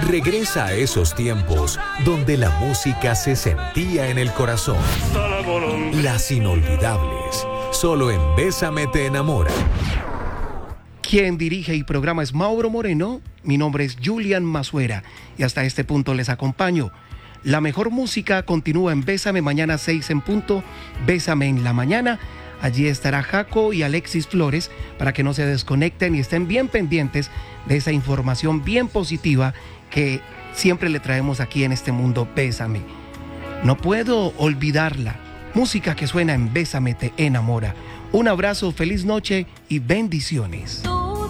Regresa a esos tiempos donde la música se sentía en el corazón. Las inolvidables, solo en Bésame te enamora. Quien dirige y programa es Mauro Moreno. Mi nombre es Julian Mazuera y hasta este punto les acompaño. La mejor música continúa en Bésame, mañana 6 en punto. Bésame en la mañana. Allí estará Jaco y Alexis Flores para que no se desconecten y estén bien pendientes de esa información bien positiva que siempre le traemos aquí en este mundo Bésame. No puedo olvidarla. Música que suena en Bésame te enamora. Un abrazo, feliz noche y bendiciones.